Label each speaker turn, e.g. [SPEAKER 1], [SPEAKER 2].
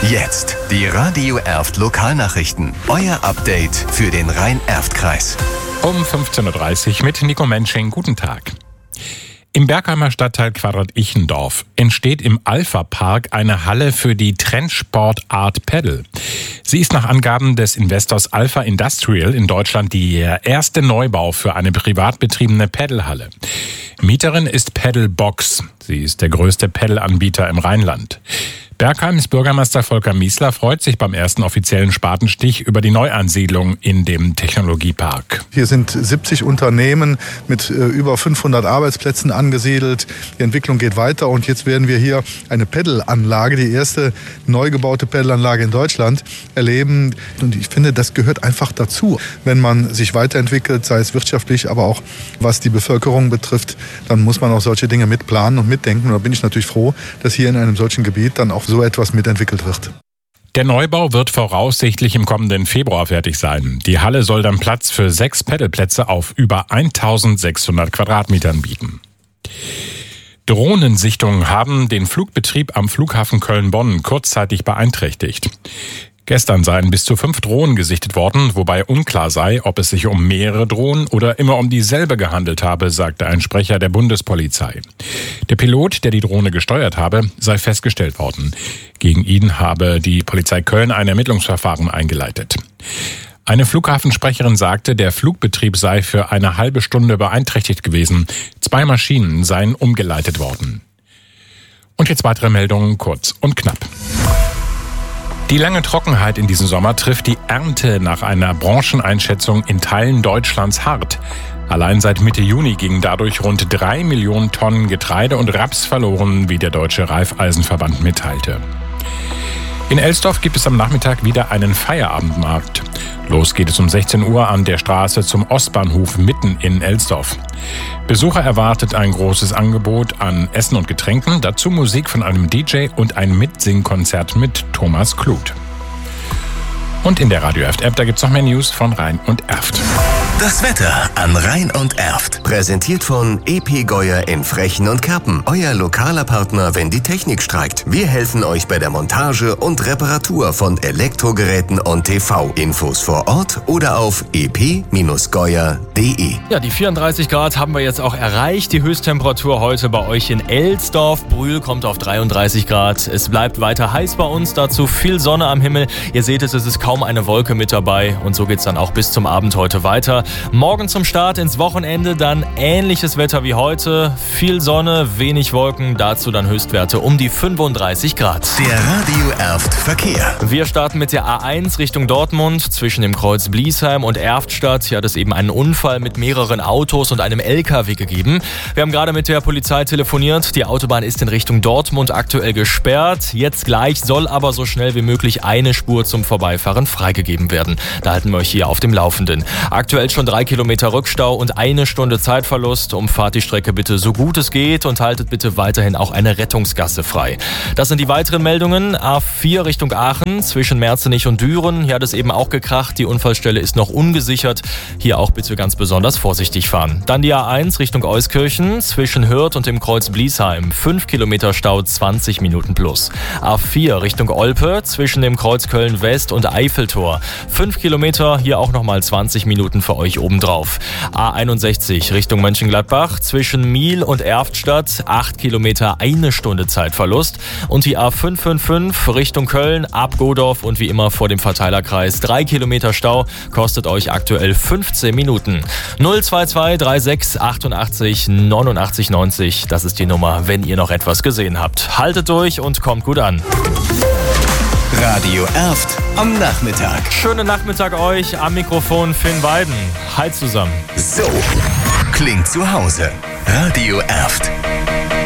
[SPEAKER 1] Jetzt die Radio Erft Lokalnachrichten. Euer Update für den Rhein-Erft-Kreis.
[SPEAKER 2] Um 15.30 Uhr mit Nico Mensching. Guten Tag. Im Bergheimer Stadtteil Quadrat-Ichendorf entsteht im Alpha-Park eine Halle für die Trendsportart Paddle. Sie ist nach Angaben des Investors Alpha Industrial in Deutschland der erste Neubau für eine privat betriebene Paddlehalle. Mieterin ist Paddlebox. Sie ist der größte Paddle-Anbieter im Rheinland. Bergheims Bürgermeister Volker Miesler freut sich beim ersten offiziellen Spatenstich über die Neuansiedlung in dem Technologiepark.
[SPEAKER 3] Hier sind 70 Unternehmen mit über 500 Arbeitsplätzen angesiedelt. Die Entwicklung geht weiter und jetzt werden wir hier eine Paddle-Anlage, die erste neu gebaute Paddle-Anlage in Deutschland, erleben. Und ich finde, das gehört einfach dazu. Wenn man sich weiterentwickelt, sei es wirtschaftlich, aber auch was die Bevölkerung betrifft, dann muss man auch solche Dinge mitplanen und mitdenken. Und da bin ich natürlich froh, dass hier in einem solchen Gebiet dann auch so etwas mitentwickelt wird.
[SPEAKER 2] Der Neubau wird voraussichtlich im kommenden Februar fertig sein. Die Halle soll dann Platz für 6 Paddelplätze auf über 1600 Quadratmetern bieten. Drohnensichtungen haben den Flugbetrieb am Flughafen Köln-Bonn kurzzeitig beeinträchtigt. Gestern seien bis zu 5 Drohnen gesichtet worden, wobei unklar sei, ob es sich um mehrere Drohnen oder immer um dieselbe gehandelt habe, sagte ein Sprecher der Bundespolizei. Der Pilot, der die Drohne gesteuert habe, sei festgestellt worden. Gegen ihn habe die Polizei Köln ein Ermittlungsverfahren eingeleitet. Eine Flughafensprecherin sagte, der Flugbetrieb sei für eine halbe Stunde beeinträchtigt gewesen. 2 Maschinen seien umgeleitet worden. Und jetzt weitere Meldungen, kurz und knapp. Die lange Trockenheit in diesem Sommer trifft die Ernte nach einer Brancheneinschätzung in Teilen Deutschlands hart. Allein seit Mitte Juni gingen dadurch rund 3 Millionen Tonnen Getreide und Raps verloren, wie der Deutsche Raiffeisenverband mitteilte. In Elsdorf gibt es am Nachmittag wieder einen Feierabendmarkt. Los geht es um 16 Uhr an der Straße zum Ostbahnhof mitten in Elsdorf. Besucher erwartet ein großes Angebot an Essen und Getränken, dazu Musik von einem DJ und ein Mitsingkonzert mit Thomas Kluth. Und in der Radio Erft-App, da gibt's noch mehr News von Rhein und Erft.
[SPEAKER 1] Das Wetter an Rhein und Erft. Präsentiert von EP Geuer in Frechen und Kerpen. Euer lokaler Partner, wenn die Technik streikt. Wir helfen euch bei der Montage und Reparatur von Elektrogeräten und TV. Infos vor Ort oder auf ep-geuer.de.
[SPEAKER 4] Ja, die 34 Grad haben wir jetzt auch erreicht. Die Höchsttemperatur heute bei euch in Elsdorf. Brühl kommt auf 33 Grad. Es bleibt weiter heiß bei uns. Dazu viel Sonne am Himmel. Ihr seht es ist kaum eine Wolke mit dabei. Und so geht's dann auch bis zum Abend heute weiter. Morgen zum Start ins Wochenende dann ähnliches Wetter wie heute. Viel Sonne, wenig Wolken, dazu dann Höchstwerte um die 35 Grad.
[SPEAKER 1] Der Radio Erft Verkehr.
[SPEAKER 4] Wir starten mit der A1 Richtung Dortmund zwischen dem Kreuz Bliesheim und Erftstadt. Hier hat es eben einen Unfall mit mehreren Autos und einem LKW gegeben. Wir haben gerade mit der Polizei telefoniert. Die Autobahn ist in Richtung Dortmund aktuell gesperrt. Jetzt gleich soll aber so schnell wie möglich eine Spur zum Vorbeifahren freigegeben werden. Da halten wir euch hier auf dem Laufenden. Aktuell schon 3 Kilometer Rückstau und 1 Stunde Zeitverlust. Umfahrt die Strecke bitte so gut es geht und haltet bitte weiterhin auch eine Rettungsgasse frei. Das sind die weiteren Meldungen. A4 Richtung Aachen zwischen Merzenich und Düren. Hier hat es eben auch gekracht. Die Unfallstelle ist noch ungesichert. Hier auch bitte ganz besonders vorsichtig fahren. Dann die A1 Richtung Euskirchen zwischen Hürth und dem Kreuz Bliesheim. 5 Kilometer Stau, 20 Minuten plus. A4 Richtung Olpe zwischen dem Kreuz Köln West und Eiffeltor. 5 Kilometer, hier auch nochmal 20 Minuten für euch obendrauf. A61 Richtung Mönchengladbach zwischen Miel und Erftstadt. 8 Kilometer, 1 Stunde Zeitverlust. Und die A555 Richtung Köln ab Godorf und wie immer vor dem Verteilerkreis. 3 Kilometer Stau, kostet euch aktuell 15 Minuten. 022 36 88 89 90. Das ist die Nummer, wenn ihr noch etwas gesehen habt. Haltet durch und kommt gut an.
[SPEAKER 1] Radio Erft am Nachmittag.
[SPEAKER 4] Schönen Nachmittag euch. Am Mikrofon Finn Weiden. Hi zusammen.
[SPEAKER 1] So klingt zu Hause. Radio Erft.